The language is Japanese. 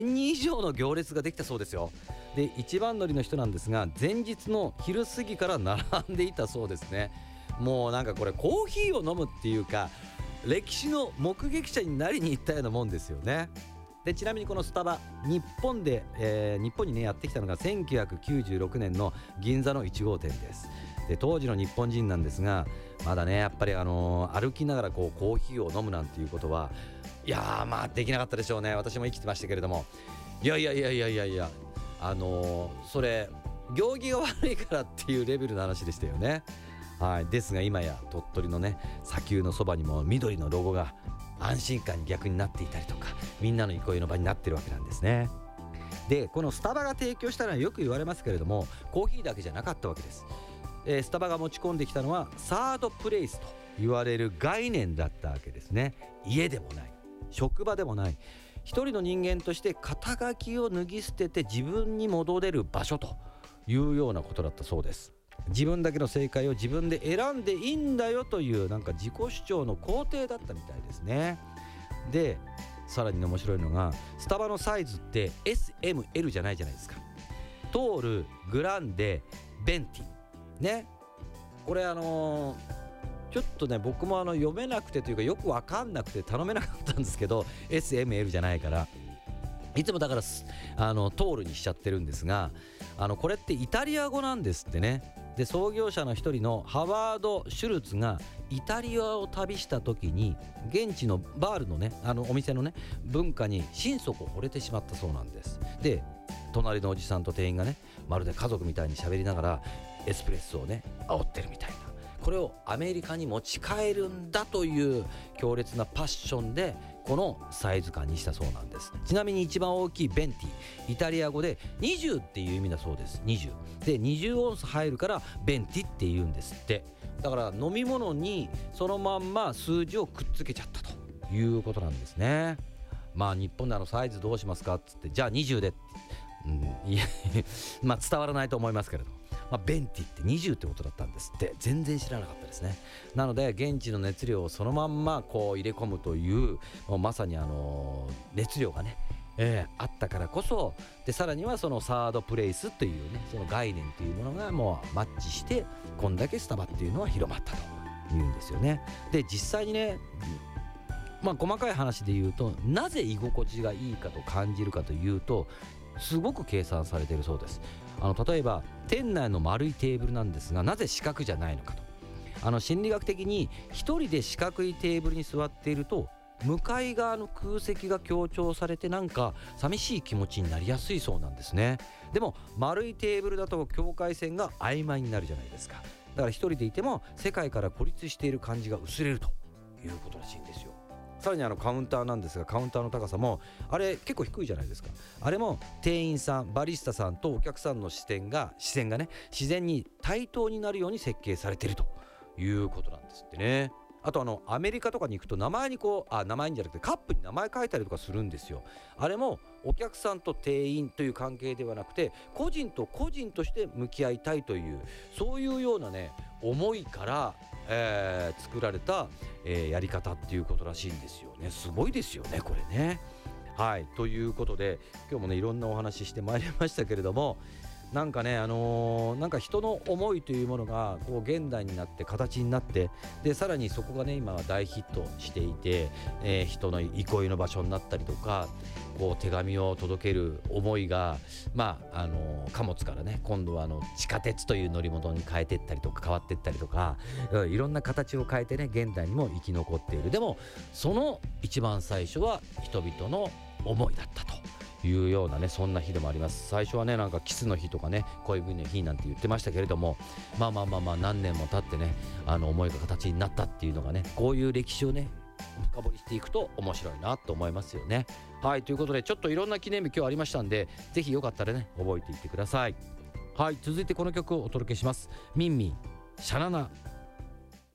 人以上の行列ができたそうですよ。で一番乗りの人なんですが、前日の昼過ぎから並んでいたそうですね。もうなんかこれコーヒーを飲むっていうか、歴史の目撃者になりに行ったようなもんですよね。でちなみにこのスタバ、日本にねやってきたのが1996年の銀座の1号店です。で当時の日本人なんですが、まだねやっぱり歩きながらコーヒーを飲むなんていうことは、いやまあできなかったでしょうね。私も生きてましたけれども、いやそれ行儀が悪いからっていうレベルの話でしたよね。はい、ですが今や鳥取のね砂丘のそばにも緑のロゴが安心感に逆になっていたりとか、みんなの憩いの場になってるわけなんですね。でこのスタバが提供したのはよく言われますけれども、コーヒーだけじゃなかったわけです。スタバが持ち込んできたのはサードプレイスと言われる概念だったわけですね。家でもない、職場でもない、一人の人間として肩書きを脱ぎ捨てて自分に戻れる場所というようなことだったそうです。自分だけの正解を自分で選んでいいんだよというなんか自己主張の肯定だったみたいですね。でさらに面白いのが、スタバのサイズって SML じゃないじゃないですか。トール、グランデ、ベンティね。これちょっとね僕も読めなくてというかよく分かんなくて頼めなかったんですけど、 SML じゃないからいつもだからトールにしちゃってるんですが、これってイタリア語なんですってね。で創業者の一人のハワード・シュルツがイタリアを旅した時に現地のバールのねお店のね文化に心底惚れてしまったそうなんです。で隣のおじさんと店員がねまるで家族みたいに喋りながらエスプレッソをね煽ってるみたいな、これをアメリカに持ち帰るんだという強烈なパッションでこのサイズ感にしたそうなんです。ちなみに一番大きいベンティ、イタリア語で20っていう意味だそうです。20で20オンス入るからベンティって言うんですって。だから飲み物にそのまんま数字をくっつけちゃったということなんですね。まあ日本でサイズどうしますかっつって、じゃあ20で、いやまあ伝わらないと思いますけれど、ベンティって20ってことだったんですって。全然知らなかったですね。なので現地の熱量をそのまんま入れ込むという、もうまさに熱量がね、あったからこそ、でさらにはそのサードプレイスというねその概念というものがもうマッチして、こんだけスタバっていうのは広まったというんですよね。で実際にね細かい話で言うと、なぜ居心地がいいかと感じるかというと、すごく計算されているそうです。例えば店内の丸いテーブルなんですが、なぜ四角じゃないのかと。心理学的に一人で四角いテーブルに座っていると向かい側の空席が強調されて、なんか寂しい気持ちになりやすいそうなんですね。でも丸いテーブルだと境界線が曖昧になるじゃないですか。だから一人でいても世界から孤立している感じが薄れるということらしいんですよ。さらにカウンターなんですが、カウンターの高さもあれ結構低いじゃないですか。あれも店員さん、バリスタさんとお客さんの視線がね自然に対等になるように設計されているということなんですってね。あとアメリカとかに行くと名前に名前にじゃなくてカップに名前書いたりとかするんですよ。あれもお客さんと店員という関係ではなくて、個人と個人として向き合いたいという、そういうようなね思いから、作られた、やり方っていうことらしいんですよね。すごいですよねこれね。はい、ということで今日もねいろんなお話ししてまいりましたけれども、なんかねなんか人の思いというものが現代になって形になって、でさらにそこがね今は大ヒットしていて、人の憩いの場所になったりとか、手紙を届ける思いが貨物からね今度は地下鉄という乗り物に変えていったりとか変わっていったりとか、いろんな形を変えてね現代にも生き残っている。でもその一番最初は人々の思いだったというようなねそんな日でもあります。最初はねなんかキスの日とかね恋文の日なんて言ってましたけれども、何年も経ってね思いが形になったっていうのがね、こういう歴史をね深掘りしていくと面白いなと思いますよね。はい、ということでちょっといろんな記念日今日ありましたんで、ぜひよかったらね覚えていってください。はい、続いてこの曲をお届けします。ミンミンシャナナ